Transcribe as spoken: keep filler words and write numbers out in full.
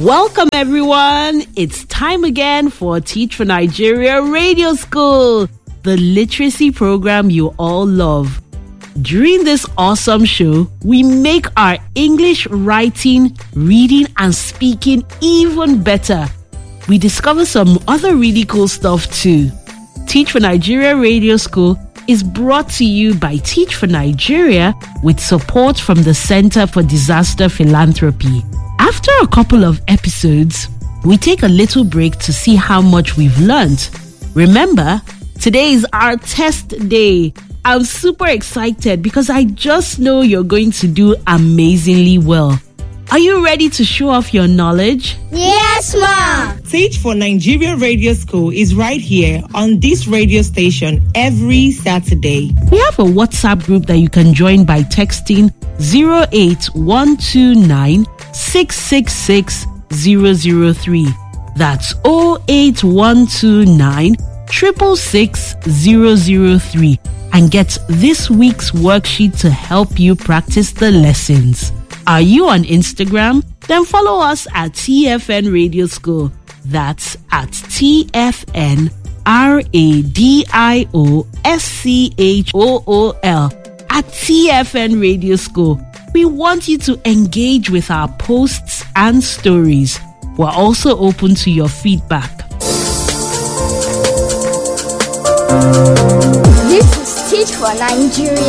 Welcome everyone. It's time again for Teach for Nigeria Radio School, the literacy program you all love. During this awesome show, we make our English writing, reading, and speaking even better. We discover some other really cool stuff too. Teach for Nigeria Radio School is brought to you by Teach for Nigeria with support from the Center for Disaster Philanthropy. After a couple of episodes, we take a little break to see how much we've learned. Remember, today is our test day. I'm super excited because I just know you're going to do amazingly well. Are you ready to show off your knowledge? Yes, Mom! Teach for Nigeria Radio School is right here on this radio station every Saturday. We have a WhatsApp group that you can join by texting zero eight one two nine six six six zero zero three. That's zero eight one two nine six six six zero zero three and get this week's worksheet to help you practice the lessons. Are you on Instagram? Then follow us at T F N Radio School. That's at T F N R A D I O S C H O O L. At T F N Radio School, we want you to engage with our posts and stories. We're also open to your feedback. This is Teach for Nigeria.